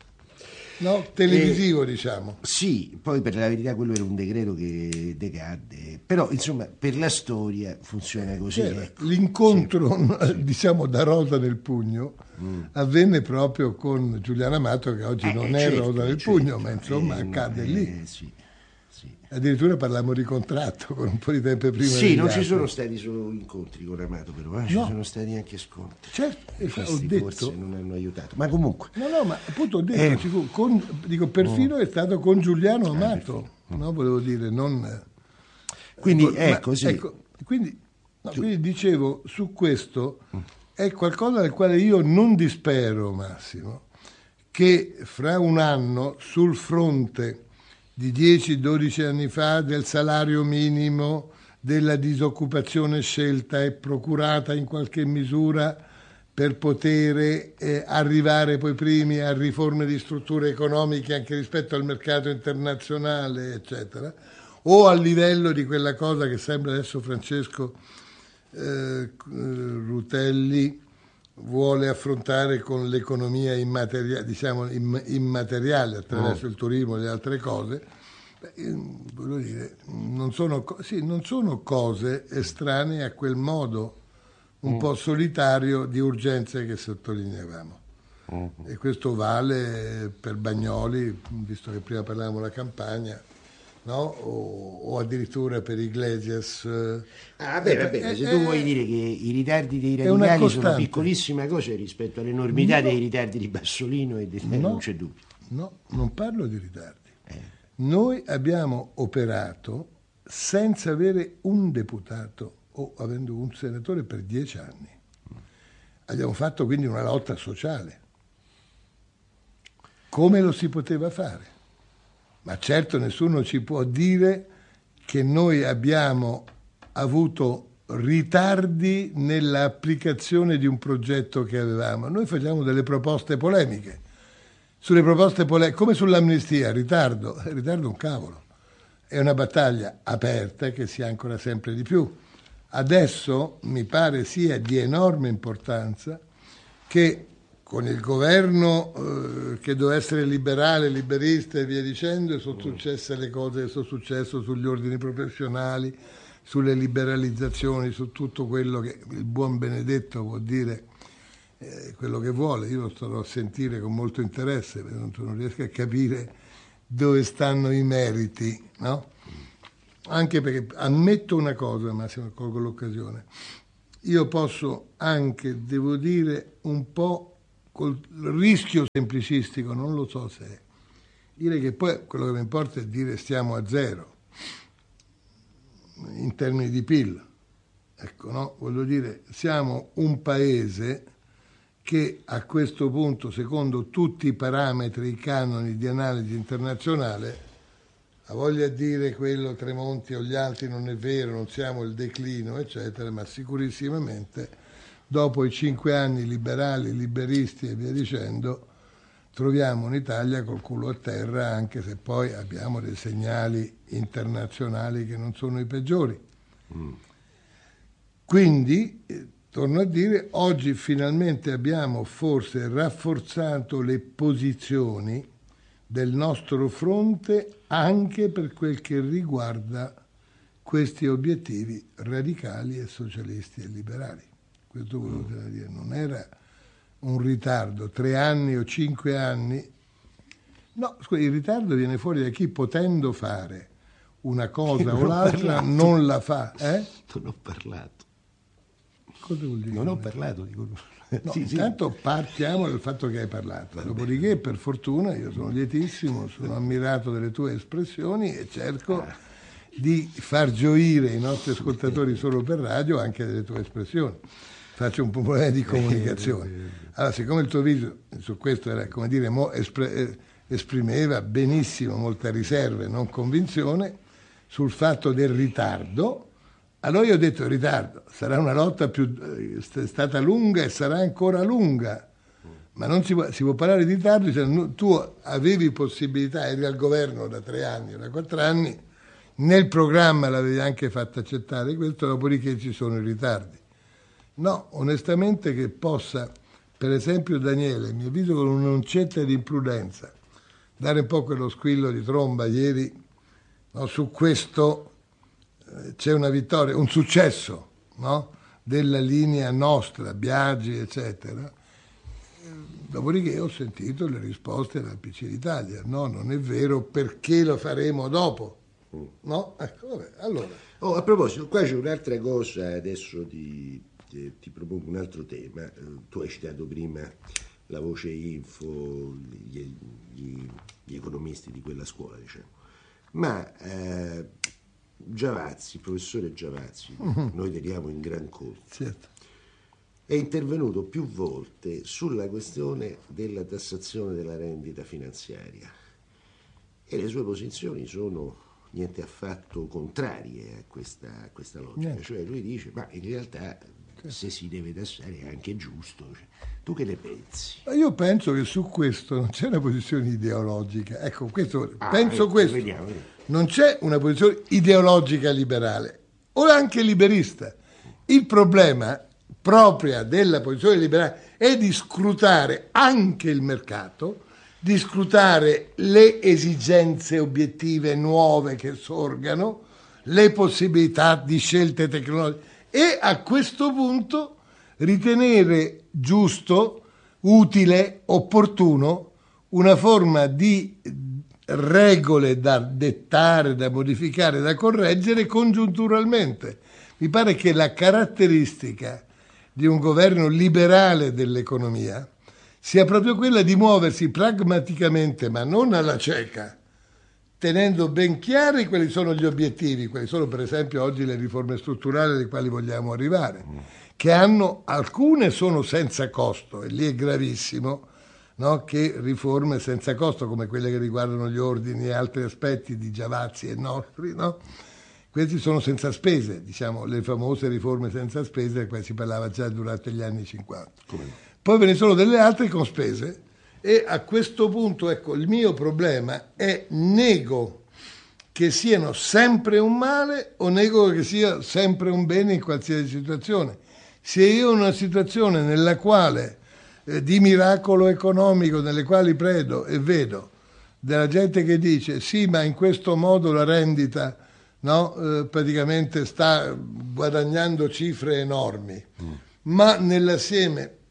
no, televisivo, eh, diciamo. Sì, poi per la verità quello era un decreto che decadde, però insomma per la storia funziona così. Cioè, ecco. L'incontro, sì. diciamo, da rosa nel pugno mm. avvenne proprio con Giuliano Amato, che oggi eh, non è certo, rosa nel certo, pugno, ma insomma eh, accade eh, lì. Sì. Sì. Addirittura parliamo di contratto con un po' di tempo prima. Sì, non altri. Ci sono stati solo incontri con Amato, però eh? no. Ci sono stati anche scontri. Certo, e questi ho detto, forse non hanno aiutato, ma comunque. No, no, ma appunto ho detto, eh, con, dico, perfino oh. è stato con Giuliano Amato, eh, no, volevo dire, non. Quindi ecco, ecco, ma, sì. ecco quindi, no, quindi dicevo su questo è qualcosa del quale io non dispero, Massimo, che fra un anno sul fronte di dieci dodici anni fa del salario minimo, della disoccupazione scelta e procurata in qualche misura per poter eh, arrivare poi primi a riforme di strutture economiche anche rispetto al mercato internazionale, eccetera, o a livello di quella cosa che sembra adesso Francesco eh, Rutelli vuole affrontare con l'economia immateriale, diciamo immateriale attraverso oh. il turismo e le altre cose. Beh, voglio dire, non sono, sì, non sono cose estranee a quel modo un mm. po' solitario di urgenze che sottolineavamo. Mm. E questo vale per Bagnoli, visto che prima parlavamo della campagna, no? o, o addirittura per Iglesias. Ah, beh, va bene, se tu eh, vuoi dire che i ritardi dei radicali sono piccolissime cose rispetto all'enormità no. dei ritardi di Bassolino e di... no, non c'è dubbio. No, non parlo di ritardi. Eh. Noi abbiamo operato senza avere un deputato o avendo un senatore per dieci anni. Abbiamo fatto quindi una lotta sociale. Come lo si poteva fare? Ma certo nessuno ci può dire che noi abbiamo avuto ritardi nell'applicazione di un progetto che avevamo. Noi facciamo delle proposte polemiche. Sulle proposte polemiche, come sull'amnistia, ritardo, ritardo un cavolo. È una battaglia aperta che si ancora sempre di più. Adesso mi pare sia di enorme importanza che con il governo eh, che doveva essere liberale, liberista e via dicendo, sono successe le cose che sono successe sugli ordini professionali, sulle liberalizzazioni, su tutto quello che il buon Benedetto vuol dire eh, quello che vuole. Io lo starò a sentire con molto interesse, perché non, non riesco a capire dove stanno i meriti, no? Anche perché ammetto una cosa, Massimo, colgo l'occasione. Io posso anche, devo dire, un po' col rischio semplicistico, non lo so se è, dire che poi quello che mi importa è dire stiamo a zero in termini di P I L. Ecco, no? Voglio dire, siamo un paese che a questo punto, secondo tutti i parametri, i canoni di analisi internazionale, ha voglia di dire quello Tremonti o gli altri non è vero, non siamo il declino, eccetera, ma sicurissimamente dopo i cinque anni liberali, liberisti e via dicendo, troviamo un'Italia col culo a terra, anche se poi abbiamo dei segnali internazionali che non sono i peggiori. Mm. Quindi, eh, torno a dire, oggi finalmente abbiamo forse rafforzato le posizioni del nostro fronte anche per quel che riguarda questi obiettivi radicali e socialisti e liberali. Questo volevo dire, non era un ritardo, tre anni o cinque anni. No, scusa, il ritardo viene fuori da chi, potendo fare una cosa o l'altra, non la fa. Eh? Non ho parlato. Cosa vuol dire? Non ho parlato di quello. No, sì, intanto sì. partiamo dal fatto che hai parlato. Dopodiché, per fortuna, io sono lietissimo, sono ammirato delle tue espressioni e cerco ah. di far gioire i nostri ascoltatori solo per radio anche delle tue espressioni. Faccio un po' di comunicazione. Allora, siccome il tuo video su questo era, come dire, mo espre- esprimeva benissimo molta riserva e non convinzione sul fatto del ritardo, allora io ho detto ritardo, sarà una lotta più è stata lunga e sarà ancora lunga, ma non si può, si può parlare di ritardo, cioè, tu avevi possibilità, eri al governo da tre anni o da quattro anni, nel programma l'avevi anche fatto accettare questo, dopodiché ci sono i ritardi. No, onestamente che possa, per esempio Daniele, mi avviso con un'oncetta di imprudenza, dare un po' quello squillo di tromba ieri, no, su questo eh, c'è una vittoria, un successo, no, della linea nostra, Biagi, eccetera. Dopodiché ho sentito le risposte dal P C d'Italia, no, non è vero, perché lo faremo dopo, no? Ecco, vabbè, allora. Oh, a proposito, qua c'è un'altra cosa adesso di... ti propongo un altro tema. Tu hai citato prima la voce Info, gli, gli, gli economisti di quella scuola, diciamo. Ma eh, Giavazzi, il professore Giavazzi, uh-huh. noi teniamo in gran conto, certo. è intervenuto più volte sulla questione della tassazione della rendita finanziaria e le sue posizioni sono niente affatto contrarie a questa, a questa logica. Niente. Cioè lui dice, ma in realtà se si deve tassare è anche giusto. Cioè, tu che ne pensi? Io penso che su questo non c'è una posizione ideologica. Ecco, questo, ah, penso eh, questo. Vediamo, vediamo. Non c'è una posizione ideologica liberale o anche liberista. Il problema propria della posizione liberale è di scrutare anche il mercato, di scrutare le esigenze obiettive nuove che sorgano, le possibilità di scelte tecnologiche e a questo punto ritenere giusto, utile, opportuno una forma di regole da dettare, da modificare, da correggere congiunturalmente. Mi pare che la caratteristica di un governo liberale dell'economia sia proprio quella di muoversi pragmaticamente, ma non alla cieca, tenendo ben chiari quali sono gli obiettivi, quali sono per esempio oggi le riforme strutturali alle quali vogliamo arrivare, che hanno, alcune sono senza costo, e lì è gravissimo, no? Che riforme senza costo, come quelle che riguardano gli ordini e altri aspetti di Giavazzi e nostri, no? Questi sono senza spese, diciamo, le famose riforme senza spese, di cui si parlava già durante gli anni cinquanta. Come? Poi ve ne sono delle altre con spese, e a questo punto, ecco, il mio problema è nego che siano sempre un male o nego che sia sempre un bene in qualsiasi situazione. Se io ho una situazione nella quale, eh, di miracolo economico, nelle quali credo e vedo della gente che dice sì, ma in questo modo la rendita, no, eh, praticamente sta guadagnando cifre enormi, mm. ma nell'assieme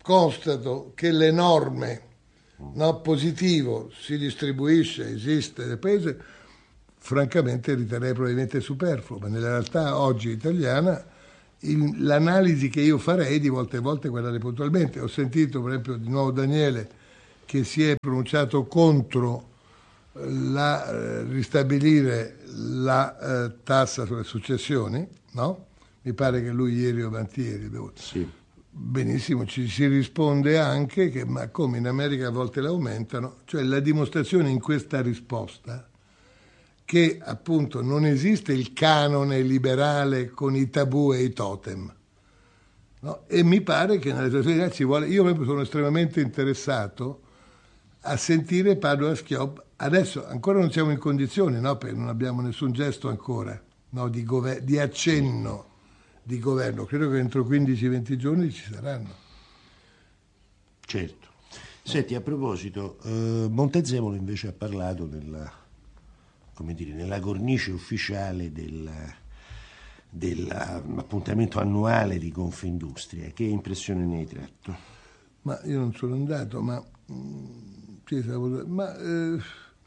constato che l'enorme no, positivo si distribuisce, esiste nel paese, francamente riterrei probabilmente superfluo, ma nella realtà oggi italiana il, l'analisi che io farei di volte a volte è guardare puntualmente. Ho sentito per esempio di nuovo Daniele che si è pronunciato contro la, eh, ristabilire la eh, tassa sulle successioni, no? Mi pare che lui ieri o l'antieri. Sì. Benissimo, ci si risponde anche che ma come in America a volte l'aumentano, cioè la dimostrazione in questa risposta che appunto non esiste il canone liberale con i tabù e i totem. No? E mi pare che nelle situazioni ci vuole, io sono estremamente interessato a sentire Padoa-Schioppa. Adesso ancora non siamo in condizioni, no? Perché non abbiamo nessun gesto ancora, no? di, gover- di accenno di governo. Credo che entro quindici venti giorni ci saranno. Certo. Senti, a proposito, eh, Montezemolo invece ha parlato nella, come dire, nella cornice ufficiale del, dell'appuntamento annuale di Confindustria. Che impressione ne hai tratto? Ma io non sono andato, ma... Sì, ma eh,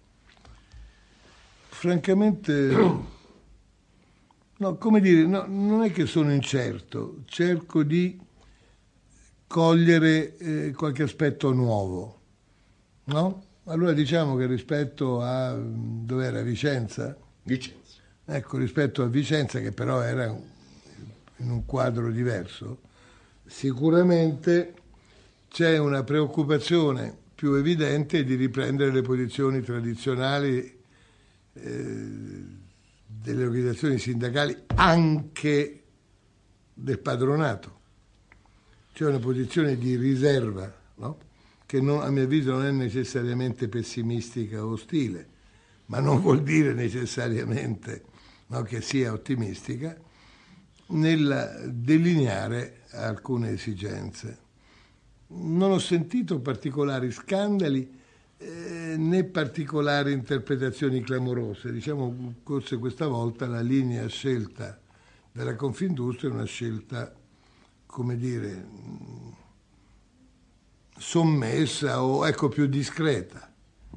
francamente, no, come dire, no, non è che sono incerto, cerco di cogliere eh, qualche aspetto nuovo, no? Allora diciamo che rispetto a dove era Vicenza, Vicenza, ecco, rispetto a Vicenza, che però era in un quadro diverso, sicuramente c'è una preoccupazione più evidente di riprendere le posizioni tradizionali eh, delle organizzazioni sindacali, anche del padronato. C'è una posizione di riserva, no? Che non, a mio avviso non è necessariamente pessimistica o ostile, ma non vuol dire necessariamente, no, che sia ottimistica, nel delineare alcune esigenze. Non ho sentito particolari scandali eh, né particolari interpretazioni clamorose. Diciamo, forse questa volta la linea scelta della Confindustria è una scelta, come dire, sommessa o ecco più discreta,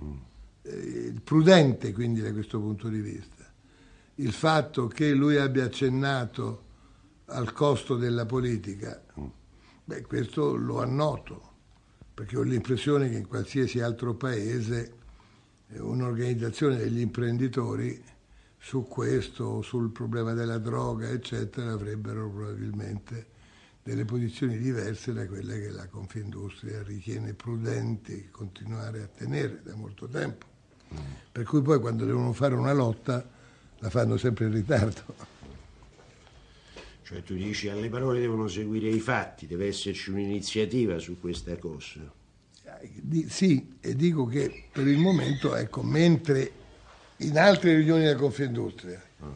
eh, prudente quindi da questo punto di vista. Il fatto che lui abbia accennato al costo della politica, beh, questo lo annoto, perché ho l'impressione che in qualsiasi altro paese un'organizzazione degli imprenditori su questo, sul problema della droga, eccetera, avrebbero probabilmente delle posizioni diverse da quelle che la Confindustria ritiene prudenti continuare a tenere da molto tempo. Mm. Per cui poi quando devono fare una lotta la fanno sempre in ritardo. Cioè tu dici alle parole devono seguire i fatti, deve esserci un'iniziativa su questa cosa. Di, sì, e dico che per il momento, ecco, mentre in altre riunioni della Confindustria mm.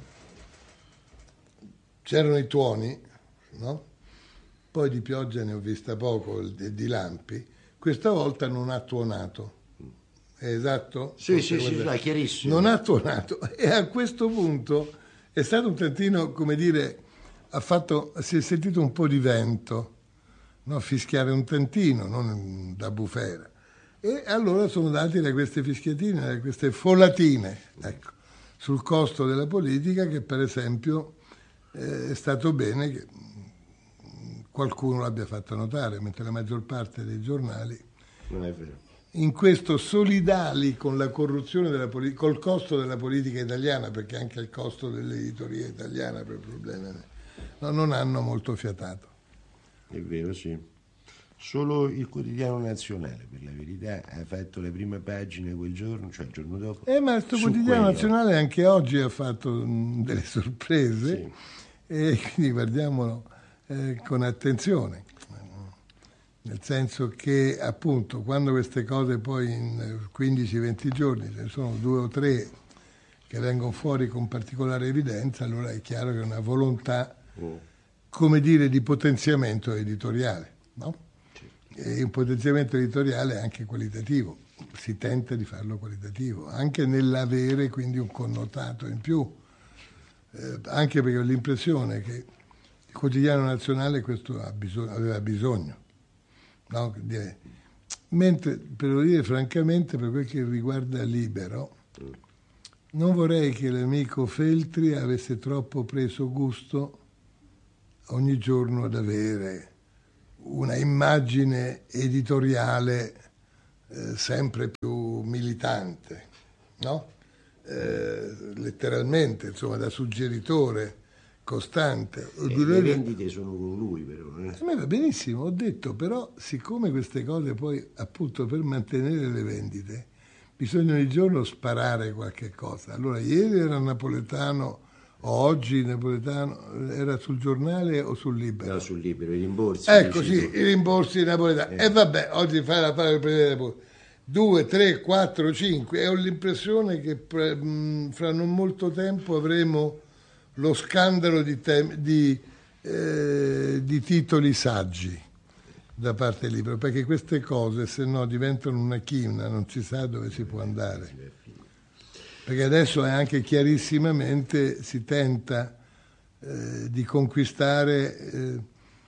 c'erano i tuoni, no? Poi di pioggia ne ho vista poco e di lampi, questa volta non ha tuonato. È esatto? Sì, sì, sì, è chiarissimo. Non ha tuonato e a questo punto è stato un tantino, come dire, ha fatto, si è sentito un po' di vento, no? Fischiare un tantino, non da bufera. E allora sono dati da queste fischiatine, da queste folatine, ecco, sul costo della politica, che per esempio eh, è stato bene che qualcuno l'abbia fatto notare, mentre la maggior parte dei giornali non è vero. In questo solidali con la corruzione della politica, col costo della politica italiana, perché anche il costo dell'editoria italiana per problemi no, non hanno molto fiatato. È vero, sì. Solo il Quotidiano Nazionale, per la verità, ha fatto la prima pagina quel giorno, cioè il giorno dopo. Eh, ma questo Quotidiano quello. Nazionale anche oggi ha fatto mh, delle sorprese, sì. E quindi guardiamolo eh, con attenzione. Nel senso che appunto quando queste cose poi in quindici venti giorni ce ne sono due o tre che vengono fuori con particolare evidenza, allora è chiaro che è una volontà, mm. come dire, di potenziamento editoriale, no? Sì. E un potenziamento editoriale anche qualitativo, si tenta di farlo qualitativo, anche nell'avere quindi un connotato in più, eh, anche perché ho l'impressione che il Quotidiano Nazionale questo ha bisog- aveva bisogno. no? Mentre, per lo dire francamente, per quel che riguarda Libero, non vorrei che l'amico Feltri avesse troppo preso gusto ogni giorno ad avere una immagine editoriale eh, sempre più militante, no? Eh, letteralmente, insomma, da suggeritore costante. E le vendite sono con lui, però. Eh. A me va benissimo, ho detto, però siccome queste cose poi, appunto, per mantenere le vendite bisogna ogni giorno sparare qualche cosa. Allora, ieri era napoletano, o oggi napoletano, era sul giornale o sul Libero? No, sul Libero, i rimborsi. Ecco, sì, i rimborsi napoletani. E eh. eh, vabbè, oggi fai la fare il Presidente della Repubblica. Due, tre, quattro, cinque. E ho l'impressione che mh, fra non molto tempo avremo lo scandalo di, tem- di, eh, di titoli saggi da parte del Libero, perché queste cose se no diventano una china, non si sa dove si può andare, perché adesso è anche chiarissimamente si tenta eh, di conquistare eh,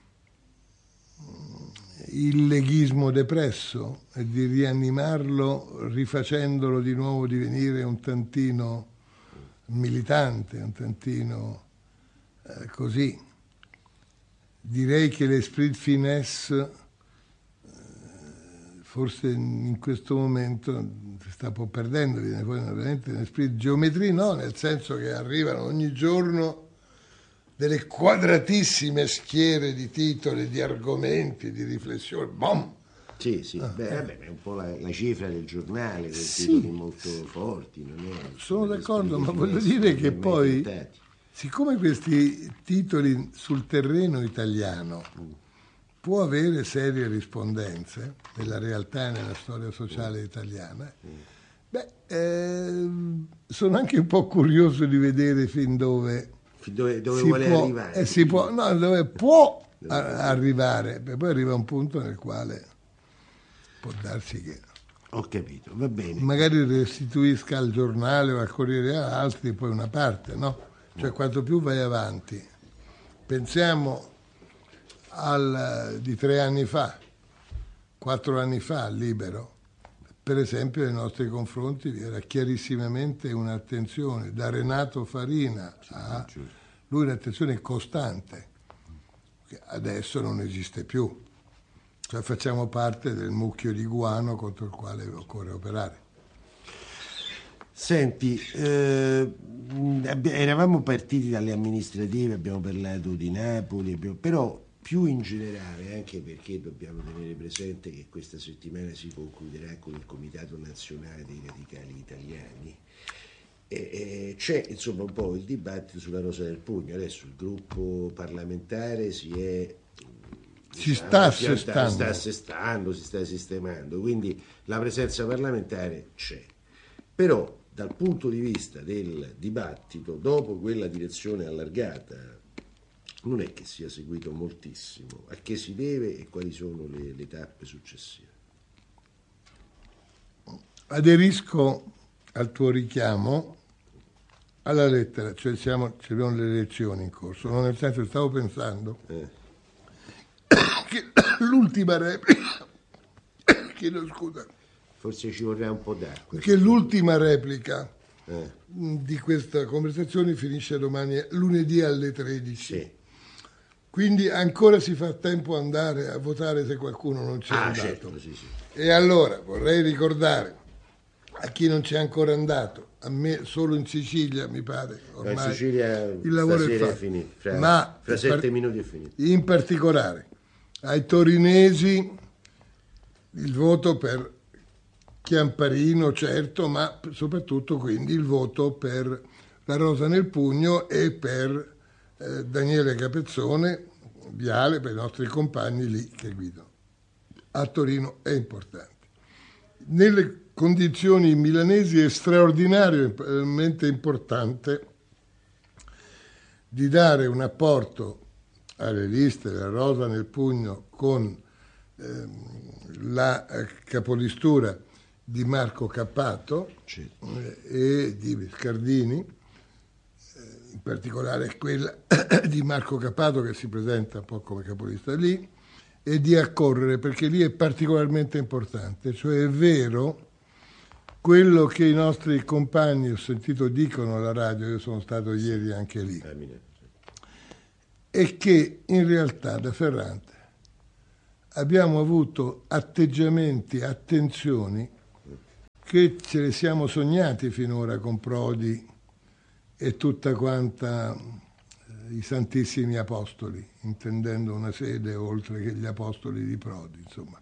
il leghismo depresso e di rianimarlo rifacendolo di nuovo divenire un tantino militante, un tantino eh, così. Direi che l'esprit finesse eh, forse in questo momento si sta un po' perdendo, viene poi veramente l'esprit geometria, no, nel senso che arrivano ogni giorno delle quadratissime schiere di titoli, di argomenti, di riflessioni, bom! Sì, sì, ah, beh, eh. vabbè, è un po' la, la cifra del giornale, con sì. titoli molto forti. Non è, sono d'accordo, ma voglio dire che poi, tentati. Siccome questi titoli sul terreno italiano mm. può avere serie rispondenze nella realtà e nella storia sociale mm. italiana, mm. beh, eh, sono anche un po' curioso di vedere fin dove, fin dove, dove vuole può, arrivare. Eh, si può, no, dove può dove a, arrivare, poi arriva un punto nel quale può darsi che... Ho capito, va bene. Magari restituisca al giornale o al Corriere a altri poi una parte, no? Cioè quanto più vai avanti. Pensiamo al, di tre anni fa, quattro anni fa, al Libero, per esempio nei nostri confronti vi era chiarissimamente un'attenzione da Renato Farina a lui, un'attenzione costante, che adesso non esiste più. Cioè facciamo parte del mucchio di guano contro il quale occorre operare. Senti, eh, eravamo partiti dalle amministrative, abbiamo parlato di Napoli, abbiamo, però più in generale, anche perché dobbiamo tenere presente che questa settimana si concluderà con il Comitato Nazionale dei Radicali Italiani, e, e c'è insomma un po' il dibattito sulla Rosa del Pugno. Adesso il gruppo parlamentare si è... Si sta assestando. Si sta assestando, si sta sistemando, quindi la presenza parlamentare c'è. Però dal punto di vista del dibattito, dopo quella direzione allargata, non è che sia seguito moltissimo. A che si deve e quali sono le, le tappe successive? Aderisco al tuo richiamo alla lettera, cioè siamo, ci abbiamo le elezioni in corso, no? Nel senso stavo pensando eh. che l'ultima replica, chiedo scusa, forse ci vorrà un po' d'acqua. Perché l'ultima replica eh. di questa conversazione finisce domani, lunedì alle tredici. Sì. Quindi ancora si fa tempo andare a votare se qualcuno non c'è ah, andato. Certo, sì, sì. E allora vorrei ricordare a chi non c'è ancora andato, a me solo in Sicilia mi pare, ormai in Sicilia il lavoro è fatto. È finito. Fra, Ma fra sette par- minuti è finito. In particolare ai torinesi il voto per Chiamparino, certo, ma soprattutto quindi il voto per la Rosa nel Pugno e per eh, Daniele Capezzone, Viale, per i nostri compagni lì che guidano. A Torino è importante. Nelle condizioni milanesi è straordinariamente importante di dare un apporto alle liste della Rosa nel Pugno con ehm, la eh, capolistura di Marco Cappato eh, e di Viscardini, eh, in particolare quella di Marco Cappato che si presenta un po' come capolista lì, e di accorrere, perché lì è particolarmente importante. Cioè è vero quello che i nostri compagni, ho sentito, dicono alla radio, io sono stato ieri anche lì, è che in realtà da Ferrante abbiamo avuto atteggiamenti, attenzioni che ce le siamo sognati finora con Prodi e tutta quanta eh, i Santissimi Apostoli, intendendo una sede oltre che gli Apostoli di Prodi, insomma.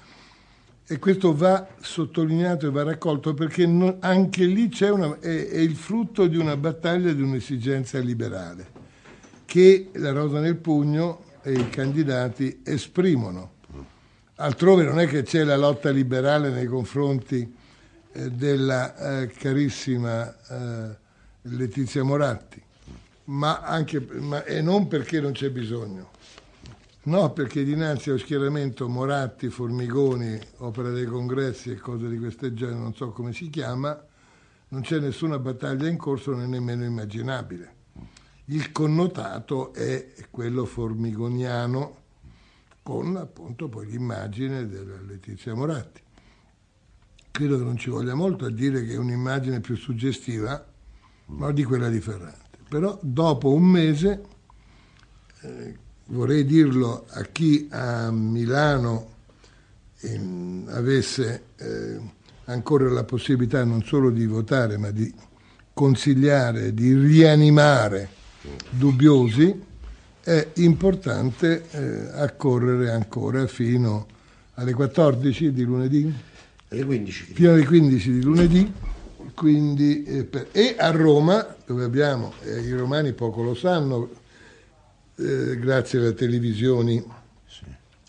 E questo va sottolineato e va raccolto perché non, anche lì c'è una, è, è il frutto di una battaglia, di un'esigenza liberale che la Rosa nel Pugno e i candidati esprimono. Altrove non è che c'è la lotta liberale nei confronti eh, della eh, carissima eh, Letizia Moratti, ma anche ma, e non perché non c'è bisogno. No, perché dinanzi allo schieramento Moratti, Formigoni, Opera dei Congressi e cose di questo genere, non so come si chiama, non c'è nessuna battaglia in corso, non è nemmeno immaginabile. Il connotato è quello formigoniano, con appunto poi l'immagine della Letizia Moratti. Credo che non ci voglia molto a dire che è un'immagine più suggestiva, ma di quella di Ferrante. Però dopo un mese... Eh, vorrei dirlo a chi a Milano eh, avesse eh, ancora la possibilità non solo di votare, ma di consigliare, di rianimare dubbiosi, è importante eh, accorrere ancora fino alle quattordici di lunedì? Alle quindici. Fino alle quindici di lunedì. Quindi, eh, per, e a Roma, dove abbiamo, eh, i romani poco lo sanno, Eh, grazie alle televisioni, sì,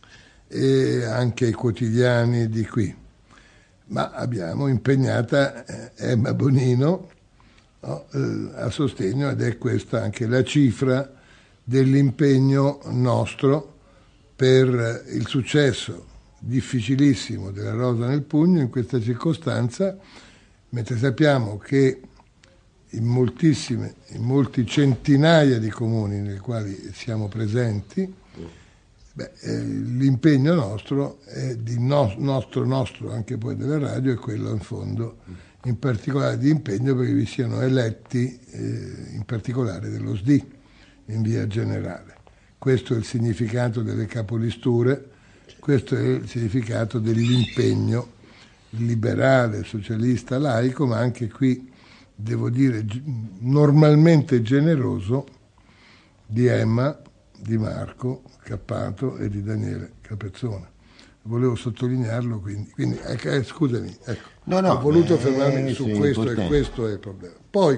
e anche ai quotidiani di qui, ma abbiamo impegnata eh, Emma Bonino, no, eh, a sostegno, ed è questa anche la cifra dell'impegno nostro per il successo difficilissimo della Rosa nel Pugno in questa circostanza, mentre sappiamo che in moltissime, in molti centinaia di comuni nei quali siamo presenti, beh, eh, l'impegno nostro è di no, nostro, nostro, anche poi della radio, è quello in fondo, in particolare di impegno perché vi siano eletti, eh, in particolare dello S D I, in via generale. Questo è il significato delle capolisture, questo è il significato dell'impegno liberale, socialista, laico, ma anche qui devo dire normalmente generoso, di Emma, di Marco Cappato e di Daniele Capezzone. Volevo sottolinearlo, quindi, quindi ecco, eh, scusami, ecco, no, no, ho voluto eh, fermarmi su questo importante. E questo è il problema. Poi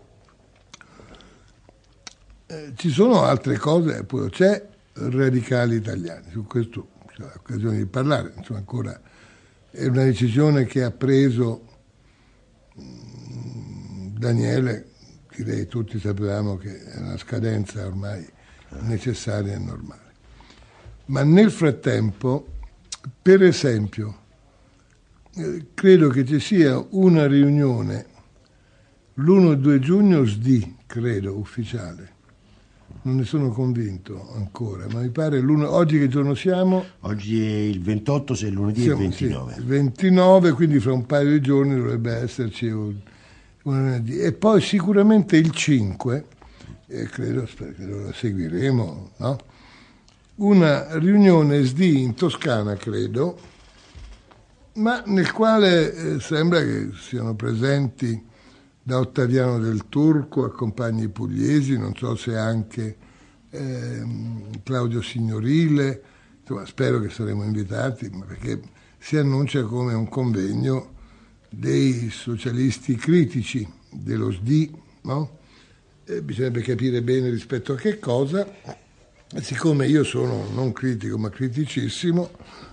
eh, ci sono altre cose, poi c'è Radicali Italiani, su questo c'è l'occasione di parlare, insomma ancora è una decisione che ha preso Daniele, direi tutti sapevamo che è una scadenza ormai necessaria e normale. Ma nel frattempo, per esempio, eh, credo che ci sia una riunione l'primo e due giugno S D I, credo, ufficiale. Non ne sono convinto ancora, ma mi pare l'uno, oggi che giorno siamo? Oggi è il ventotto, se è lunedì siamo, è il ventinove. Sì, il ventinove, quindi fra un paio di giorni dovrebbe esserci un... E poi sicuramente il cinque, e credo, spero che lo seguiremo, no? Una riunione S D I in Toscana, credo, ma nel quale eh, sembra che siano presenti da Ottaviano del Turco a compagni pugliesi, non so se anche eh, Claudio Signorile, insomma spero che saremo invitati, perché si annuncia come un convegno dei socialisti critici dello S D I, no? Eh, bisognerebbe capire bene rispetto a che cosa, e siccome io sono non critico ma criticissimo,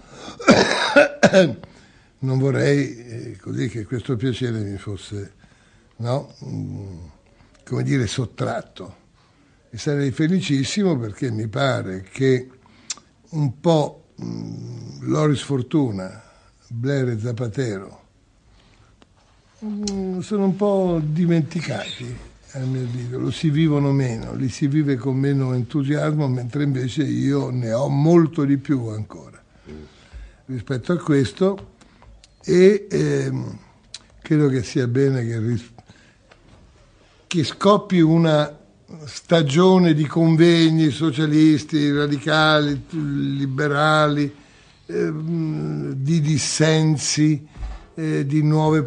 non vorrei eh, così che questo piacere mi fosse, no? Mm, come dire, sottratto, e sarei felicissimo perché mi pare che un po' mm, Loris Fortuna, Blair e Zapatero sono un po' dimenticati, a mio avviso, lo si vivono meno, li si vive con meno entusiasmo, mentre invece io ne ho molto di più ancora rispetto a questo, e ehm, credo che sia bene che, ris- che scoppi una stagione di convegni socialisti, radicali, liberali, ehm, di dissensi, eh, di nuove